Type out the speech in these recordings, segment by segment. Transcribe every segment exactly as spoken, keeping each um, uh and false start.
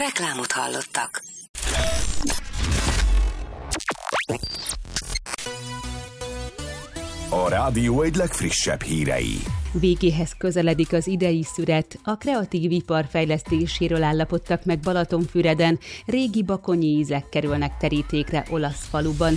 Reklámot hallottak. A rádió egy legfrissebb hírei. Végéhez közeledik az idei szüret, a kreatív ipar fejlesztéséről állapodtak meg Balatonfüreden, régi bakonyi ízek kerülnek terítékre olasz faluban.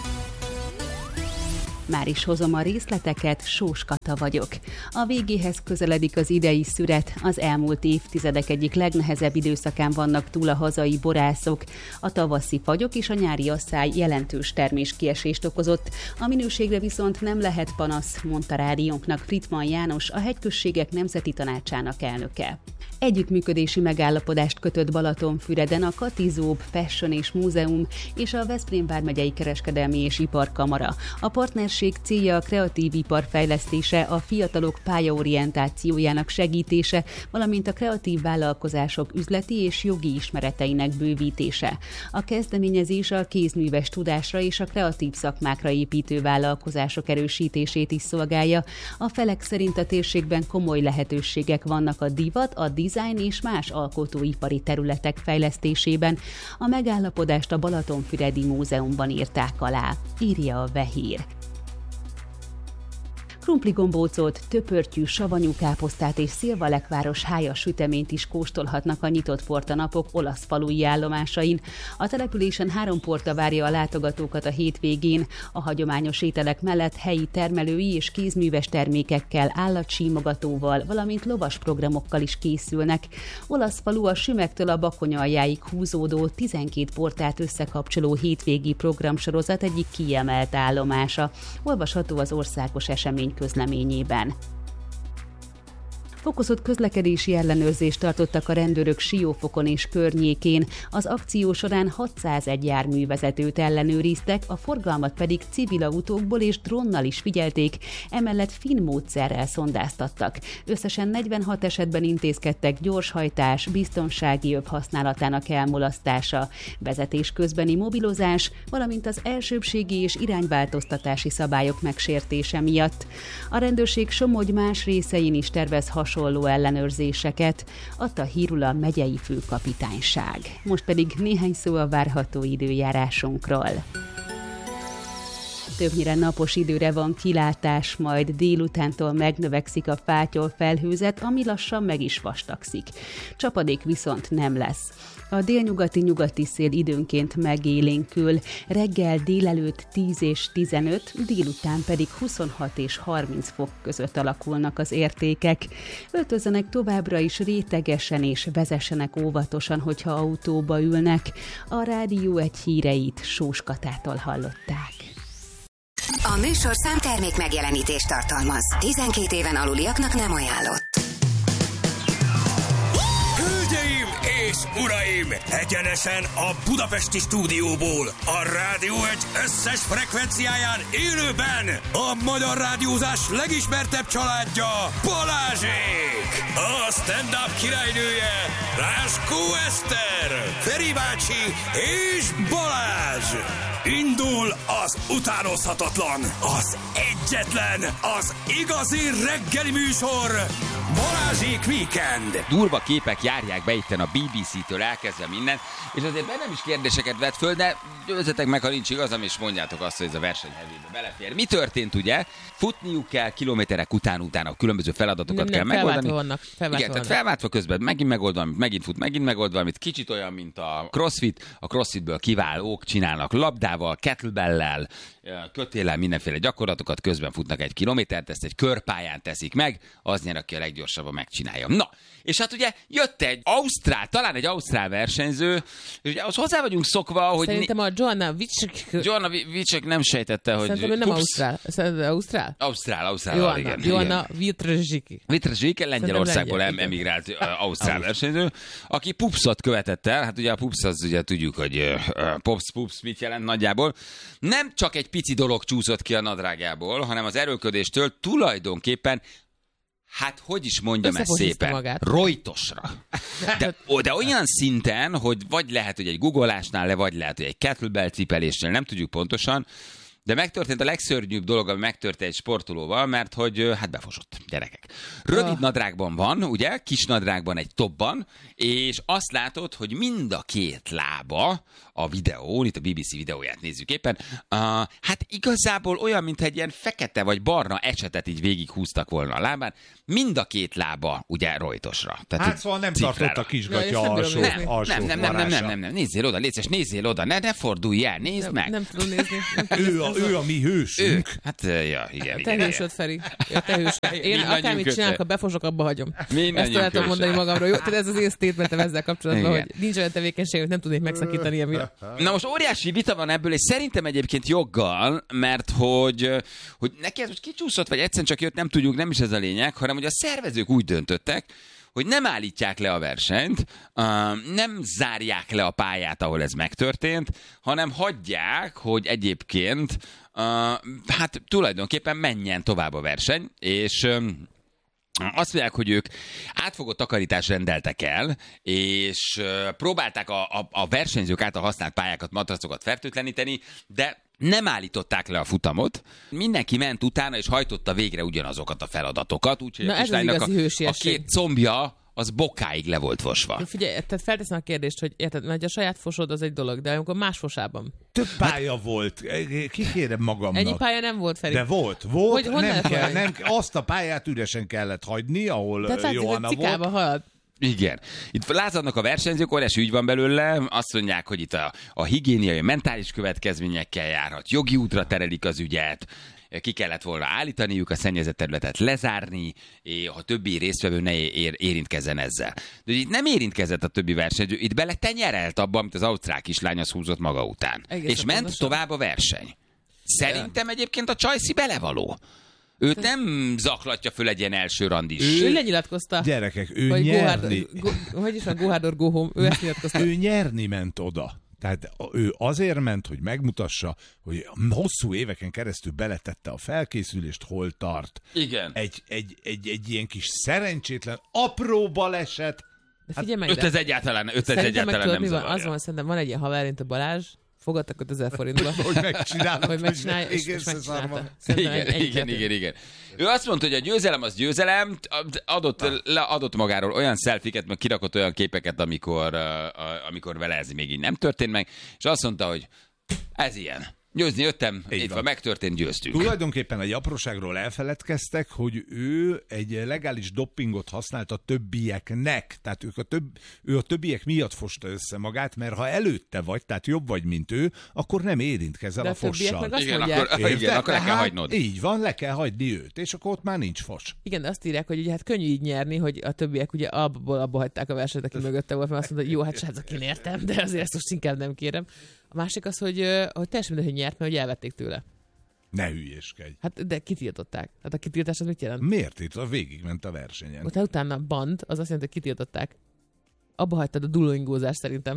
Már is hozom a részleteket, Sós Kata vagyok. A végéhez közeledik az idei szüret, az elmúlt évtizedek egyik legnehezebb időszakán vannak túl a hazai borászok. A tavaszi fagyok és a nyári asszály jelentős terméskiesést okozott, a minőségre viszont nem lehet panasz, mondta rádiónknak Frittmann János, a Hegyközségek Nemzeti Tanácsának elnöke. Együttműködési megállapodást kötött Balatonfüreden a Katizób Fashion és Múzeum és a Veszprém vármegyei Kereskedelmi és Iparkamara. A partnerség célja a kreatív ipar fejlesztése, a fiatalok pályaorientációjának segítése, valamint a kreatív vállalkozások üzleti és jogi ismereteinek bővítése. A kezdeményezés a kézműves tudásra és a kreatív szakmákra építő vállalkozások erősítését is szolgálja. A felek szerint a térségben komoly lehetőségek vannak a divat, a design és más alkotóipari területek fejlesztésében. A megállapodást a Balatonfüredi Múzeumban írták alá, írja a Vehír. Krumpligombócot, töpörtyű, savanyú káposztát és szilvalekváros hájas süteményt is kóstolhatnak a nyitott portanapok olasz falui állomásain. A településen három porta várja a látogatókat a hétvégén. A hagyományos ételek mellett helyi termelői és kézműves termékekkel, állatsímogatóval, valamint lovas programokkal is készülnek. Olasz falu a Sümegtől a Bakony aljáig húzódó tizenkét portát összekapcsoló hétvégi programsorozat egyik kiemelt állomása. Olvasható az országos esemény közleményében. Fokozott közlekedési ellenőrzést tartottak a rendőrök Siófokon és környékén. Az akció során hatszázegy járművezetőt ellenőriztek, a forgalmat pedig civil autókból és drónnal is figyelték, emellett finn módszerrel szondáztattak. Összesen negyvenhat esetben intézkedtek gyorshajtás, biztonsági öv használatának elmulasztása, vezetés közbeni mobilozás, valamint az elsőbbségi és irányváltoztatási szabályok megsértése miatt. A rendőrség Somogy más részein is tervez hasonló hasonló ellenőrzéseket, adta hírul a megyei főkapitányság. Most pedig néhány szó a várható időjárásunkról. Többnyire napos időre van kilátás, majd délutántól megnövekszik a fátyol felhőzet, ami lassan meg is vastagszik. Csapadék viszont nem lesz. A délnyugati-nyugati szél időnként megélénkül, reggel délelőtt tíz és tizenöt, délután pedig huszonhat és harminc fok között alakulnak az értékek. Öltözzenek továbbra is rétegesen és vezessenek óvatosan, hogyha autóba ülnek. A rádió egy híreit Sós Katától hallották. A műsorszám termék megjelenítést tartalmaz. tizenkét éven aluliaknak nem ajánlott. Hölgyeim és uraim! Egyenesen a budapesti stúdióból, a Rádió egy összes frekvenciáján élőben a magyar rádiózás legismertebb családja, Balázsék! A stand-up királynője, Ráskó Eszter, Feri bácsi és Balázs! Indul az utánozhatatlan, az egyetlen, az igazi reggeli műsor, Balázsék Weekend! Durva képek járják be itten a bé bé cé-től elkezdve minden, és azért bennem is kérdéseket vett föl, de győzzetek meg, ha nincs igazam, és mondjátok azt, hogy ez a verseny hevébe belefér. Mi történt, ugye? Futniuk kell kilométerek után utána, különböző feladatokat nem, kell nem, megoldani. Vannak, felváltva Igen, tehát felváltva közben megint megold valamit, megint fut, megint megold valamit. Kicsit olyan, mint a crossfit. A crossfitből kiválók csinálnak labdával, kettlebell-lel, kötéllel, mindenféle gyakorlatokat, közben futnak egy kilométert, ezt egy körpályán teszik meg, az nyer, aki a leggyorsabban megcsinálja. Na, és hát ugye jött egy ausztrál, talán egy ausztrál versenyző, és ugye ahhoz hozzá vagyunk szokva, hogy... Szerintem a Joanna Vicsek... Joanna Vicsek nem sejtette, hogy... Szerintem ő nem ausztrál. Szerintem ausztrál? Ausztrál, ausztrál, Joanna, igen. Joanna Vitrezsiki. Vitrezsiki, Lengyelországból lengyel, emigrált uh, ausztrál versenyző, aki pupszot követett el, hát ugye a pups az ugye tudjuk, hogy uh, pups, pups mit jelent nagyjából. Nem csak egy pici dolog csúszott ki a nadrágjából, hanem az erőlködéstől tulajdonképpen, hát hogy is mondjam ezt szépen, magát. Rojtosra. De, de olyan szinten, hogy vagy lehet, hogy egy guggolásnál le, vagy lehet, hogy egy kettlebell cipelésnél, nem tudjuk pontosan, De megtörtént a legszörnyűbb dolog, ami megtörtént egy sportolóval, mert hogy hát befosott, gyerekek. Rövid oh. nadrágban van, ugye, kis nadrágban egy topban, és azt látod, hogy mind a két lába a videón, itt a bé bé cé videóját nézzük éppen, uh, hát igazából olyan, mintha egy ilyen fekete vagy barna ecsetet így végighúztak volna a lábán, mind a két lába ugye rojtosra. Tehát hát szóval nem tartott a kisgatya alsó, nem, alsó nem, nem, nem, nem, nem, nem, nem, nézzél oda, légy szíves, nézzél oda, ne, ne fordulj el, nézd nem, meg. Nem tudom nézni. Nem tudom ő, a, ő a mi hősünk. Ő, hát ja, igen, te igen. hősöd, Feri. Ja, te hősöd. Én akármit csinálok, ha befosok, abba hagyom. Ezt tudom mondani magamról. Jó, tehát ez az én statementem ezzel kapcsolatban, igen. Hogy nincs olyan tevékenység, hogy nem tudnék megszakítani emiatt. Na most óriási vita van ebből, és szerintem egyébként joggal, mert hogy, hogy neki ez most kicsúszott, vagy egyszerűen csak jött, nem tudjuk, nem is ez a lényeg, hanem hogy a szervezők úgy döntöttek, hogy nem állítják le a versenyt, nem zárják le a pályát, ahol ez megtörtént, hanem hagyják, hogy egyébként hát tulajdonképpen menjen tovább a verseny, és azt mondják, hogy ők átfogó takarítást rendeltek el, és próbálták a, a, a versenyzők által használt pályákat, matracokat fertőtleníteni, de nem állították le a futamot, mindenki ment utána, és hajtotta végre ugyanazokat a feladatokat, úgyhogy a kislánynak a, a két combja az bokáig le volt fosva. De figyelj, tehát felteszem a kérdést, hogy érted, mert a saját fosod az egy dolog, de amikor más fosában. Több pálya hát, volt, kikérem magamnak. Ennyi pálya nem volt, Feri. De volt, volt, hogy, nem kell, nem, azt a pályát üresen kellett hagyni, ahol de Johanna volt. Tehát halad. Igen. Itt lázadnak a versenyzők, óriási ügy van belőle, azt mondják, hogy itt a, a higiéniai, mentális következményekkel járhat, jogi útra terelik az ügyet, ki kellett volna állítaniuk, a szennyezett területet lezárni, és a többi résztvevő ne ér, érintkezzen ezzel. De itt nem érintkezett a többi versenyző, itt bele tenyerelt abba, amit az ausztrál kislány az húzott maga után. Egészen és ment pontosan tovább a verseny. Szerintem egyébként a Csajci belevaló. Őt nem zaklatja föl egy ilyen első randis. Ő, ő lenyilatkozta. Gyerekek, ő nyerni. Hogy is van, go hard or go home. Ő ezt nyilatkozta. Ő nyerni ment oda. Tehát ő azért ment, hogy megmutassa, hogy hosszú éveken keresztül beletette a felkészülést, hol tart. Igen. Egy, egy, egy, egy ilyen kis szerencsétlen, apró baleset. De figyelj meg, öt ez egyáltalán, öt ez egyáltalán nem zavarja. Az van, szerintem van egy ilyen haver, mint a Balázs, fogadtak ötezer forintba. Hogy megcsinálod. Hogy megcsinálja, és, és megcsinálta. Igen, igen, igen, igen. Ő azt mondta, hogy a győzelem az győzelem, adott, le, adott magáról olyan szelfiket, meg kirakott olyan képeket, amikor, uh, amikor vele ez még így nem történt meg, és azt mondta, hogy ez ilyen. Győzni jöttem, itt van, megtörtént, győztünk. Tulajdonképpen egy apróságról elfeledkeztek, hogy ő egy legális doppingot használt a többieknek. Tehát ők a több, ő a többiek miatt fosta össze magát, mert ha előtte vagy, tehát jobb vagy, mint ő, akkor nem érintkezel a fossal. Igen, akkor, igen, akkor le kell hagynod. Így van, le kell hagyni őt, és akkor ott már nincs fos. Igen, de azt írják, hogy ugye, hát könnyű így nyerni, hogy a többiek ugye abból abba hagyták a versenyt, aki mögötte volt, mert azt mondta, hogy jó, hát srácok, én értem, de azért ezt most inkább nem kérem. A másik az, hogy, hogy teljesen mindegy, hogy nyert, mert hogy elvették tőle. Ne hülyéskedj. Hát de kitiltották. Hát a kitiltás az mit jelent? Miért itt? A végigment a versenyen. Utána, utána band, az azt jelenti, hogy kitiltották. Abba hagytad a dullingózást szerintem.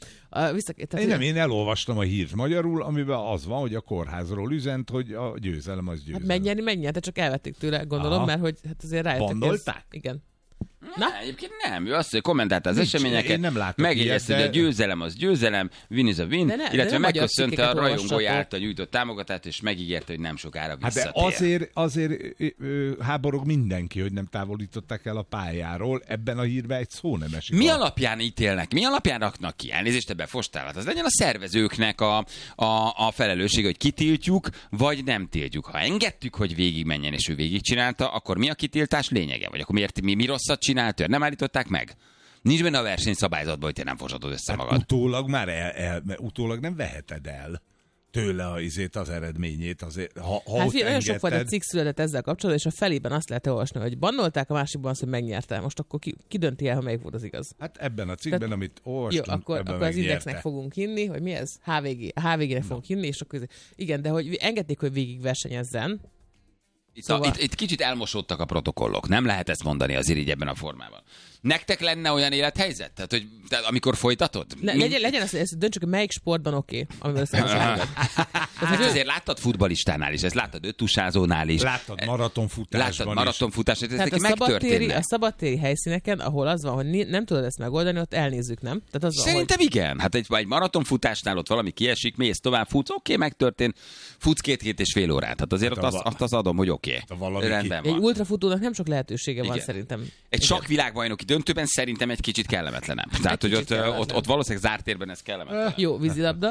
A, vissza, én nem, én elolvastam a hírt magyarul, amiben az van, hogy a kórházról üzent, hogy a győzelem az győzelem. Hát megnyerni, megnyerte, csak elvették tőle, gondolom, aha, mert hogy hát azért rájöttek. Bandolták? Ez, igen. Na? Ne, egyébként nem. Ő azt kommentálta az nincs, eseményeket, megjegyezte, de... hogy a győzelem az győzelem, win is a win, ne, illetve megköszönte a rajongói által nyújtott támogatást, és megígérte, hogy nem sokára visszatér. Hát de azért, azért ö, háborog mindenki, hogy nem távolították el a pályáról, ebben a hírben egy szó nem esik. Mi alapján ítélnek, mi alapján raknak ki? Elnézést, te befostál. Hát az legyen a szervezőknek a, a, a felelősség, hogy kitiltjuk, vagy nem tiltjuk. Ha engedtük, hogy végigmenjen, és ő végigcsinálta, akkor mi a kitiltás lényege? Vagy akkor miért mi, mi rosszat csinált, nem állították meg? Nincs benne a versenyszabályzatban, hogy te nem fosatod össze hát magad. Utólag már el, el, utólag nem veheted el tőle a, izét, az eredményét. Azért, ha, ha hát olyan sok fajta cikk született ezzel kapcsolatban, és a felében azt lehet olvasni, hogy bannolták, a másikban azt, hogy megnyerte. Most akkor ki, ki dönti el, ha melyik volt az igaz? Hát ebben a cikkben, Tehát, amit olvastunk, jó, akkor, ebben akkor az megnyerte. Indexnek fogunk hinni, hogy mi ez? há vé gé. A há vé gének fogunk hinni, és akkor igen, de hogy engedték, hogy végig versenyezzen. Itt, szóval... a, itt, itt kicsit elmosódtak a protokollok. Nem lehet ezt mondani azért így ebben a formában. Nektek lenne olyan élethelyzet? Tehát, hogy tehát, amikor folytatod? Le, Mi... legyen, legyen az, hogy ezt döntsük, hogy melyik sportban oké, okay, amivel összehasonlítod. Hát azért láttad futballistánál is, ezt láttad öttusázónál is. Láttad maratonfutásban Láttad maratonfutásban, Tehát a szabadtéri, a szabadtéri helyszíneken, ahol az van, hogy nem tudod ezt megoldani, ott elnézzük, nem? Tehát az Szerintem van, hogy... igen. Hát egy, egy maratonfutásnál ott valami kiesik, mész tovább, futsz, oké, okay, megtörtént, futsz két-két és fél órát. Hát azért hát ott azt, azt az adom, hogy oké. Okay. Rendben van. Egy ultrafutónak nem sok lehetősége van, igen. Szerintem. Egy sok világbajnoki döntőben szerintem egy kicsit kellemetlenebb. Tehát, hogy ott, ott, ott valószínűleg zárt térben ez kellemetlen. Jó, vízilabda.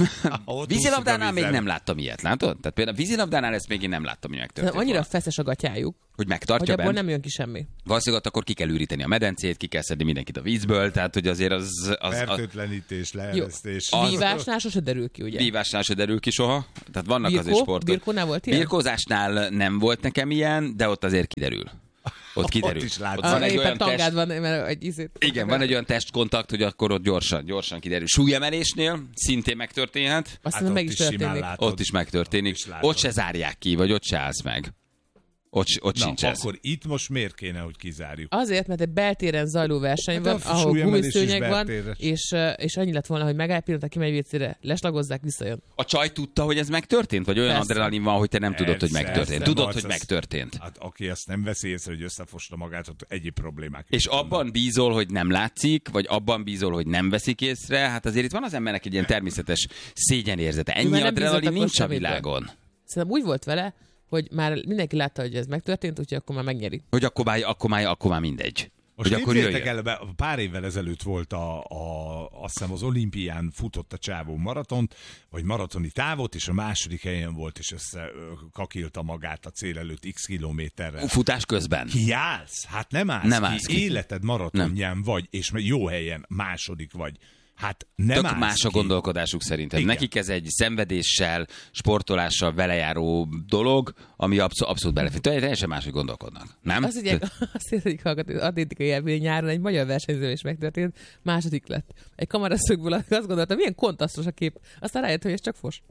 Vízilabdánál még nem láttam ilyet, látod? Tehát például a vízilabdánál ezt még én nem láttam, hogy megtörtént. Annyira volna. Feszes a gatyájuk, hogy megtartja hogy abból bent. nem jön ki semmi. Valószínűleg akkor ki kell üríteni a medencét, ki kell szedni mindenkit a vízből, tehát hogy azért az... az fertőtlenítés, leeresztés. Vívásnál sose derül ki, ugye? Vívásnál se derül ki soha. Tehát vannak Birkó? azért sportok. Birkónál volt ilyen? Birkózásnál nem volt nekem ilyen, de ott azért kiderül. Ott kiderül. Ott is látsz. Ott van egy olyan tangád test... van, mert egy izét... Igen, van egy olyan testkontakt, hogy akkor ott gyorsan, gyorsan kiderül. Súlyemelésnél szintén megtörténhet. Aztán Hát meg ott is is történik. Ott is megtörténik. Ott, is ott se zárják ki, vagy ott se állsz meg. Ott, ott Na, sincs ez. akkor itt most miért kéne, hogy kizárjuk? Azért, mert egy beltéren zajló verseny Hát van, a ahol súlyemelés gumiszőnyeg is van, beltéres. és, és annyi lett volna, hogy megáll pillanat, kimegy vécére, leslagozzák, visszajön. A csaj tudta, hogy ez megtörtént? Vagy olyan Persze. adrenalin van, hogy te nem tudod, hogy Persze, megtörtént? persze, Tudod, Marc, hogy az- megtörtént. Hát aki azt nem veszi észre, hogy összefosta magát, ott egyéb problémák. És is vannak. abban bízol, hogy nem látszik, vagy abban bízol, hogy nem veszik észre. Hát azért itt van az embernek egy ilyen természetes szégyenérzete. Már Ennyi nem adrenalin bízott nincs a akkor világon. Szerintem úgy volt vele, hogy már mindenki látta, hogy ez megtörtént, úgyhogy akkor már megnyeri. Hogy akkor már, akkor már, akkor már mindegy. Most hogy akkor képzeljétek jöjjön. el, pár évvel ezelőtt volt a, a, azt hiszem az olimpián futott a csávó maratont, vagy maratoni távot, és a második helyen volt, és összekakilta magát a cél előtt x kilométerrel. Futás közben. Kiállsz? Hát nem állsz Nem ki. állsz ki. Életed maratonján vagy, és jó helyen második vagy. Hát nem Tök állsz más a ki. gondolkodásuk szerintem. Igen. Nekik ez egy szenvedéssel, sportolással velejáró dolog, ami abszol- abszolút belefér. Teljesen máshogy gondolkodnak. Nem? Azt mondják, azt mondják, hogy az atlétikai élmény nyáron egy magyar versenyző is megtörtént, második lett. Egy kameraszögből azt gondoltam, milyen kontrasztos a kép. Aztán rájött, hogy ez csak fos.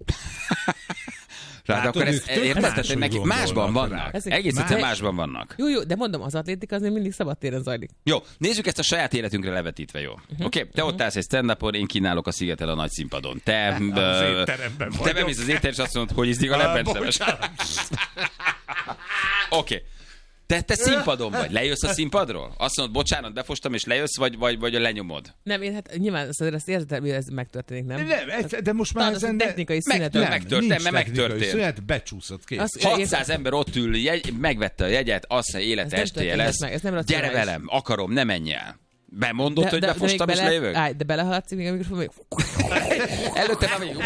Tehát Látod, akkor ők ezt tök érted, máshogy hogy nekik gondolnak másban rá. vannak. Ezek- Egész Más- egyszerűen másban vannak. Jó, jó, de mondom, az atlétika az még mindig szabadtéren zajlik. Jó, nézzük ezt a saját életünkre levetítve, jó? Uh-huh. Oké, okay, te ott állsz egy stand-upon, én kínálok a Szigetel a nagy színpadon. Te, Az ö, étteremben te vagyok. bemész az étterembe, és azt mondod, hogy izzik a Ah, lebencemes. bocsánat. Oké. Okay. Te, te színpadon vagy, lejössz a színpadról? Azt mondod, bocsánat, befostam, és lejössz, vagy, vagy, vagy lenyomod? Nem, én hát nyilván azért ezt érzetem, hogy ez megtörténik, nem? Nem, ez- de most már Talán az ezen... egy technikai meg- szünet. nem, Nem, megtörtént, nincs mert technikai megtörtént. Szünet, becsúszott, kész. Az- hatszáz ember ott ül, jegy, megvette a jegyet, azt mondja, élet Ez nem estéje történhet lesz. meg, ez nem Gyere racionális. velem, akarom, ne menj el. Bemondod, hogy de, befostam, még és bele, lejövök? állj, de belehaladsz még a mikrofon, még... Előtte már még...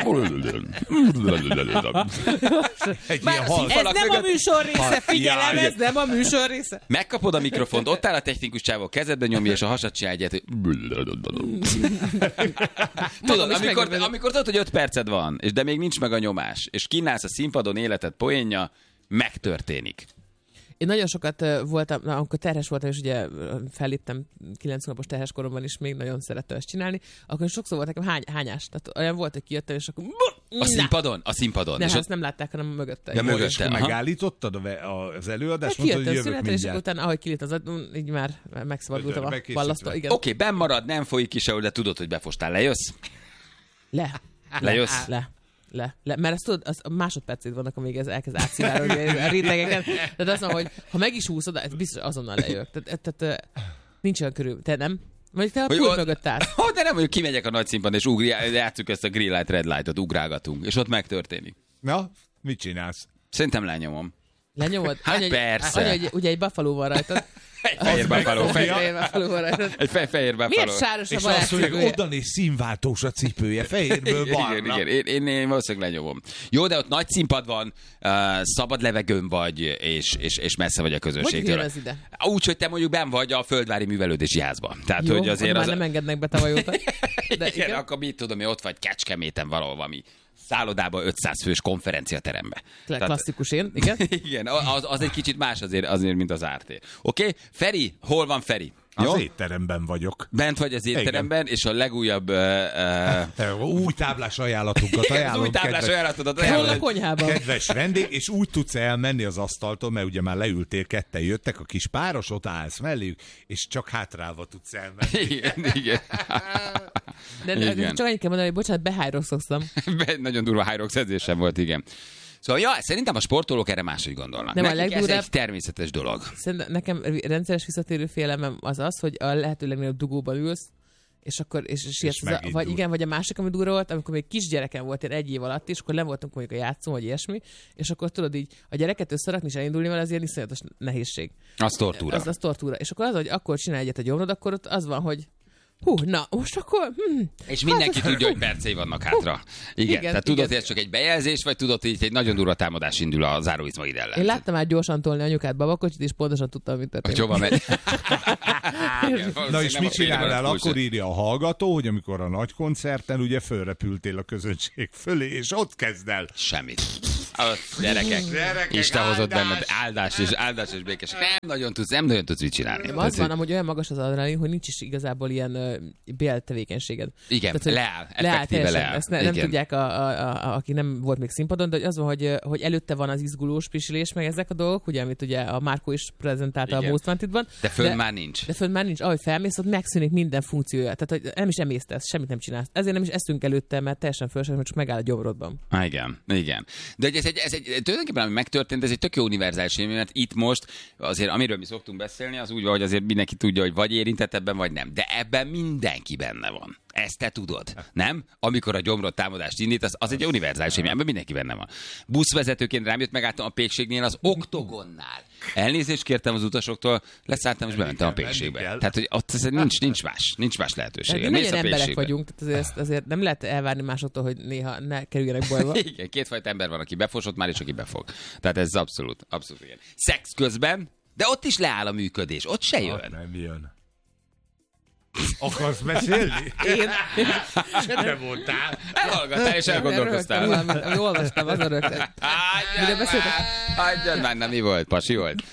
Egy Már ilyen a hal... Ez Falak nem a mögött- műsor része, figyelem, Jaj. ez nem a műsor része. Megkapod a mikrofont, ott áll a technikus csávó, kezedbe nyomja, és a hasad csinálja egyet, hogy... Tudod, is amikor, megörülök. amikor tudod, hogy öt perced van, és de még nincs meg a nyomás, és kínálsz a színpadon életed poénja, megtörténik. Én nagyon sokat ö, voltam, na, amikor terhes voltam, és ugye ö, felléptem kilenc hónapos terhes koromban is, még nagyon szerettem ezt csinálni, akkor sokszor volt nekem hány, hányás. Tehát olyan volt, hogy kijöttem, és akkor... A színpadon? A színpadon. Nem, és ezt ott nem látták, hanem mögötte. Ja, Így. mögötte. És akkor aha. megállítottad a ve- a- az előadást, Hát mondtad, hogy kijöttem jövök szünetre, és mindjárt. utána, ahogy kilít az ad, így már megszabadultam a Bekészítve. ballasztó. Igen. Oké, okay, benn marad, nem folyik ki sehol, de tudod, hogy befostál. Lejössz? Le. Lejössz? Le. Le. Le. Mert azt tudod, az a másodpercét vannak, amíg ez elkezd átszivárogni a rétegeken. Tehát azt mondom, hogy ha meg is húszod, ez biztos azonnal lejövök. Tehát, tehát nincs olyan körül. Te nem? Vagy te a Hogy pult ott- mögött állsz. Ó, de nem, hogy kimegyek a nagy színpadon, és ugri, játsszuk ezt a green light, red light-ot, ugrálgatunk, és ott megtörténik. Na, mit csinálsz? Szerintem lenyomom. Lenyomod? Hát Anya, persze. Anya, hogy ugye egy buffalo van rajtad. Egy fehér buffalo, Egy fehér, fehér buffalo van rajtad. egy fe- fehér buffalo. Miért sáros a És azt mondják, barátcipője? oda néz színváltós a cipője, fehérből Igen, barna. igen, igen. Én, én, én valószínűleg lenyomom. Jó, de ott nagy színpad van, uh, szabad levegőn vagy, és, és, és messze vagy a Hogy közönségtől. jön ez ide? Úgy, hogy te mondjuk benn vagy a Földvári Művelődési Házban. Tehát, Jó, hogy azért már az... nem engednek be tavaly óta. De igen, igen. akkor mit tudom, hogy ott vagy Kecskeméten valahol valami szállodában ötszáz fős konferenciaterembe. Tehát- Klasszikus én, igen. Igen, az, az egy kicsit más azért, azért mint az ártér. Oké? Okay? Feri, hol van Feri? Az Jó? étteremben vagyok. Bent vagy az étteremben, igen. És a legújabb... Uh, uh... Új táblás ajánlatunkat ajánlom. Új táblás kedves, ajánlatodat ajánlom. A konyhában. Kedves vendég, és úgy tudsz elmenni az asztaltól, mert ugye már leültél, ketten jöttek, a kis páros, ott állsz melléjük, és csak hátrálva tudsz elmenni. Igen, igen. De igen. Csak annyit kell mondani, hogy bocsánat, behájrokszom. Be, nagyon durva hájroksz edzésem volt, igen. Szóval, ja, szerintem a sportolók erre máshogy gondolnak. Nem, nekik a legdurább, ez egy természetes dolog. Szerintem nekem rendszeres visszatérő félelmem az az, hogy a lehető legnagyobb dugóban ülsz, és akkor, és, és, és a, vagy igen, vagy a másik, ami durva volt, amikor még kisgyerekem volt, én egy év alatt, és akkor le voltunk mondjuk a játszón, vagy ilyesmi, és akkor tudod így, a gyereket összerakni és elindulni vele, az ilyen iszonyatos nehézség. Az tortúra. Az, az tortúra. És akkor az, hogy akkor csinálj egyet a gyomrod, akkor ott az van, hogy hú, na, most akkor... Hm, és mindenki hát, tudja, hogy percei vannak hátra. Igen, igen tehát tudod, hogy ez csak egy bejelzés, vagy tudod, hogy egy nagyon durva támadás indul a záróizmaid ellen. Én láttam már gyorsan tolni anyukát babakocsit, és pontosan tudtam, mit történt. Hogy hova megy. Na és mit csinálnál? Akkor írja a hallgató, hogy amikor a nagy koncerten ugye fölrepültél a közönség fölé, és ott kezd el. Semmit. A gyerekek, gyerekek Isten hozott benned áldás és áldás és békesség. Nem nagyon tudsz, nem nagyon tudsz mit csinálni. Nem, az van, hogy olyan magas az adrenalin, hogy nincs is igazából ilyen uh, béltevékenységed. Igen, tehát, leáll, effektíve leáll. Ezt ne, nem tudják, a, a, a, aki nem volt még színpadon, de az van, hogy, hogy előtte van az izgulós pisilés, meg ezek a dolgok, ugye, amit ugye a Márkó is prezentálta igen. a Most Wanted-ban. De fönn de, már nincs. De fönn már nincs. Ahogy felmész, ott megszűnik minden funkciója. Tehát, hogy nem is emésztesz, semmit nem csinálsz. Ezért nem is eszünk előtte, mert teljesen fölség, hogy csak megáll a gyomrodban. Ah, igen, igen. De ez egy, ez egy tulajdonképpen, ami megtörtént, ez egy tök jó univerzális élmény, mert itt most azért, amiről mi szoktunk beszélni, az úgy van, hogy azért mindenki tudja, hogy vagy érintett ebben, vagy nem. De ebben mindenki benne van. Ezt te tudod, nem? Amikor a gyomrod támadást indít, az, az egy univerzális élmény, ebben mindenki benne van. Buszvezetőként rám jött, megálltam a Pékségnél az Oktogonnál. Elnézést kértem az utasoktól, leszálltam és bementem a Pékségbe. Tehát, hogy ott nincs, nincs más, nincs más lehetősége. Mi ilyen emberek vagyunk, tehát azért, azért nem lehet elvárni másoktól, hogy néha ne kerüljenek bajba. Igen, kétfajta ember van, aki befosott már, és aki befog. Tehát ez abszolút, abszolút igen. Szex közben, de ott is leáll a működés, ott se jön. Ott nem jön. Akarsz mesélni? Én? Semmi voltál. Elhallgattál és elgondolkoztál. Én olvastam, azon rögtön. Mire beszéltek? Hagyjad már, na mi volt? Pasi volt?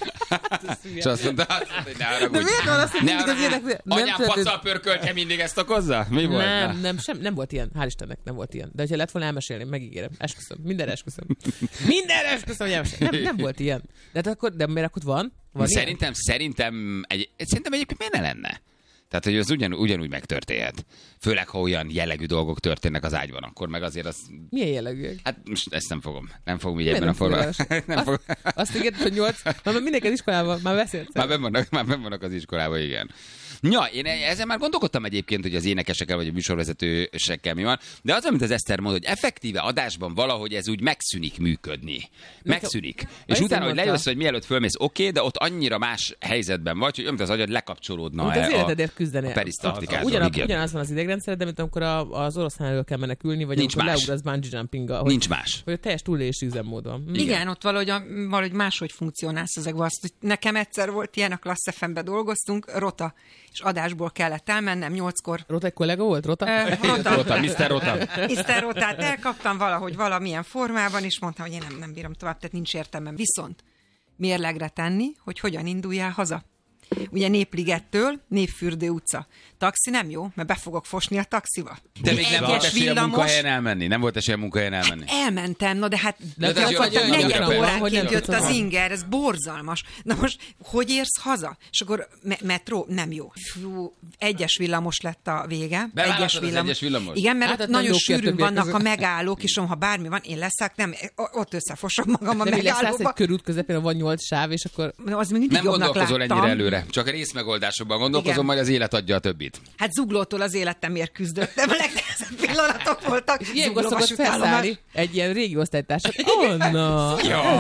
És azt mondta, hogy ne haragudj. De miért van azt, hogy mindig az ilyenek... Anyám pacal pörköltje mindig ezt okozza? Mi volt? Nem, nem, sem, nem volt ilyen. Hál' Istennek nem volt ilyen. De hogyha lett volna elmesélni, megígérem. Esküszöm. Mindenre esküszöm. Mindenre esküszöm, hogy elmesélni. Nem, nem volt ilyen. De, akkor, de miért akkor van? van szerintem, szerintem, egy, szerintem egyébként miért ne lenne? Tehát, hogy az ugyan, ugyanúgy megtörténhet. Főleg, ha olyan jellegű dolgok történnek az ágyban, akkor meg azért az... Milyen jellegű? Hát most ezt nem fogom. Nem fogom így ebben a formában. Azt, fog... azt ígérted, hogy nyolc? Már mindenki az iskolában, már beszélsz. Már benn vannak, már benn vannak az iskolában, igen. Ja, én ezen már gondolkodtam egyébként, hogy az énekesekkel vagy a műsorvezetősekkel mi van, de az, amit az Eszter mond, hogy effektíve adásban valahogy ez úgy megszűnik működni. Megszűnik. És Ezt utána, hogy mondta. lejössz, hogy mielőtt fölmész, oké, okay, de ott annyira más helyzetben vagy, hogy amit az agyad lekapcsolódna mint az életedért küzdeni. a perisztaltikától. Ugyan, ugyanaz van az idegrendszered, de mint amikor a, az oroszlán elől kell menekülni, vagy nincs amikor más. leugrasz bungee jumpinggal. Nincs más. Hogy a teljes túlélési üzemmódon. Igen. Igen, ott valahogy, a, valahogy máshogy funkcionálsz ezekben. Azt, hogy nekem egyszer volt ilyen, a Klassz ef em-ben dolgoztunk, rota, és adásból kellett elmennem nyolckor. Rota egy kollega volt? Rota? Uh, rota. Rota, miszter Rota. miszter Rotát elkaptam valahogy valamilyen formában, és mondtam, hogy én nem, nem bírom tovább, tehát nincs értelmem. Viszont mérlegre tenni, hogy hogyan induljál haza. Ugye Népligettől Népfürdő utca. Taxi nem jó, mert be fogok fosni a taxiba. De még nem volt esélye a munkahelyen elmenni? Nem volt esélye a munkahelyen elmenni? Hát elmentem, no de hát de de gyakorlatilag negyed óránként jött az van. inger, ez borzalmas. Na most, hogy érsz haza? És akkor me- metró nem jó. Fú, egyes villamos lett a vége. Egyes villamos. egyes villamos? Igen, mert hát, ott nagyon sűrűn vannak között. a megállók, és ha bármi van, én leszek, nem, ott összefosom magam a de megállóba. De mi lesz, egy körút közepén van nyolc sáv, és akkor... Az még mindig nem gondolkozol láttam. ennyire előre, csak a részmegoldásokban gondolkozom, igen. majd az élet adja a többit. Hát zuglótól az életemért küzdöttem, a legnehezebb pillanatok voltak. Ilyenkor szokott felszállni egy ilyen régi osztálytársat. Anna!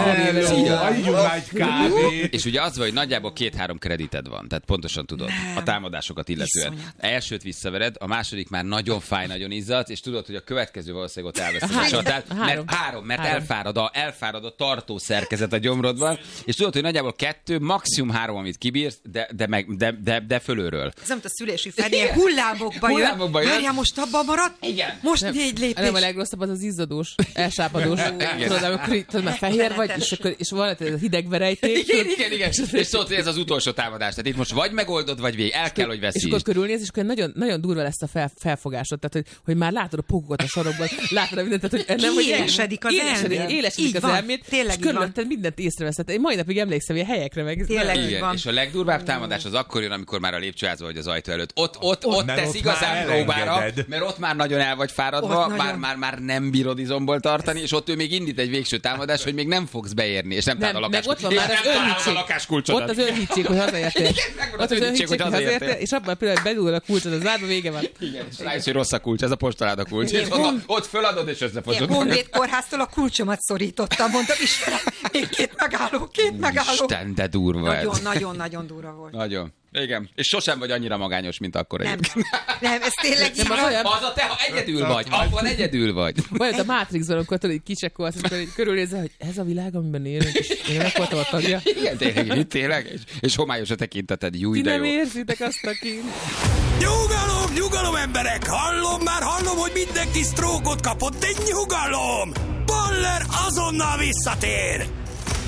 És ugye az van, hogy nagyjából két-három kredited van, tehát pontosan tudod nem. a támadásokat illetően. Iszonyat. Elsőt visszavered, a második már nagyon fáj, nagyon izzadsz, és tudod, hogy a következő valószínűleg ott elveszed a csatát, mert három, mert három. Elfárad, a, elfárad a tartó szerkezet a gyomrodban, és tudod, hogy nagyjából kettő, maximum három, amit kibírsz, De, de, meg, de, de, de fölülről. Ez nem a szülési fenél hullámokba jön. Hullámokba jön. Várjál, most abban maradt? Igen. Most Nem, négy lépés. Nem, a legrosszabb az az izzadós, elsápadós. Tudod, amikor tudod, már fehér vagy, és, akkor, és van ez a hideg verejték. Igen, igen, igen. És szóval ez az utolsó támadás. Tehát itt most vagy megoldod, vagy végig. El kell, hogy veszítsd. És akkor körülnéz, és akkor nagyon, nagyon durva lesz a fel, felfogásod. Tehát, hogy, hogy már látod a pogokat a sarokban, látod a mindent, tehát, hogy nem, hogy élesedik az elméd. Élesedik az elméd, és körülötted mindent észreveszed. Én mai napig emlékszem, hogy a helyekre meg. Igen, és a legdurvább támadás az akkor jön, amikor már a lépcsőházban vagy az ajtó előtt. Ott, ott, ott, ott tesz ott igazán próbára, mert ott már nagyon el vagy fáradva, már, már, már nem bírod izomból tartani, és ott ő még indít egy végső támadás, hogy még nem fogsz beérni, és nem talál a lakáskulcsot. Ott van már az önhitség. Ott az önhitség, hogy hazaértél. Ott az önhitség, hogy hazaértél, és abban a pillanatban bedugod a kulcsot, az zárba vége van. Igen, és rájössz, hogy rossz a kulcs, ez a postaláda kulcs. És ott föladod, és összefosod. Honvéd kórháztól a kulcsomat szorítottam, mondtam, Istenem, még két megálló, két megálló. Isten, de durva ez. Nagyon, nagyon, nagyon durva volt. Nagyon. Igen. És sosem vagy annyira magányos, mint akkor nem. egyébként. Nem, ez tényleg nem, az, olyan... az a te, ha egyedül vagy. Abban egyedül vagy. Vagy a Matrixban, amikor tudod, hogy kicsekkolsz, amikor körülnézel, hogy ez a világ, amiben élünk, és én nem voltam a tagja. Igen, tényleg, tényleg. És, és homályos a tekinteted. Jú, ti de nem jó. érzitek azt a kint. Nyugalom, nyugalom, emberek! Hallom, már hallom, hogy mindenki sztrókot kapott, de nyugalom! Baller azonnal visszatér!